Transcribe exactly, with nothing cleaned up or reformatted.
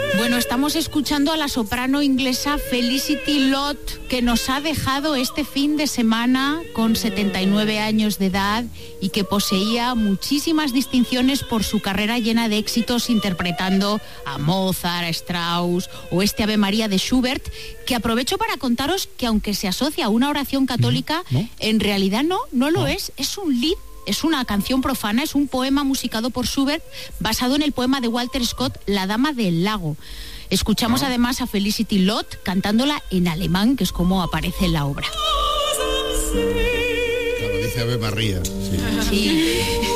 Bueno, estamos escuchando a la soprano inglesa Felicity Lott, que nos ha dejado este fin de semana con setenta y nueve años de edad y que poseía muchísimas distinciones por su carrera llena de éxitos interpretando a Mozart, a Strauss o este Ave María de Schubert, que aprovecho para contaros que aunque se asocia a una oración católica, ¿no? En realidad no, no lo no. es, es un lied. Es una canción profana, es un poema musicado por Schubert basado en el poema de Walter Scott, La Dama del Lago. Escuchamos ¿no? además a Felicity Lott cantándola en alemán, que es como aparece en la obra. Claro, dice Ave María. Sí. Sí.